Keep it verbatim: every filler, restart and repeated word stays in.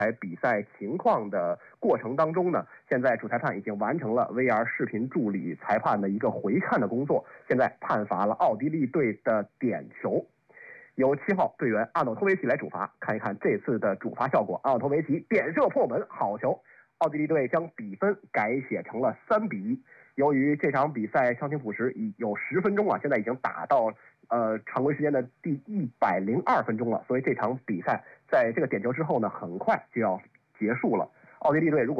比赛情况的过程当中呢，现在主裁判已经完成了 V R 视频助理裁判的一个回看的工作，现在判罚了奥地利队的点球，由七号队员阿诺托维奇来主罚。看一看这次的主罚效果，阿诺托维奇点射破门，好球！奥地利队将比分改写成了三比一。由于这场比赛伤停补时已有十分钟了，现在已经打到呃常规时间的第一百零二分钟了，所以这场比赛在这个点球之后呢，很快就要结束了。奥地利队如果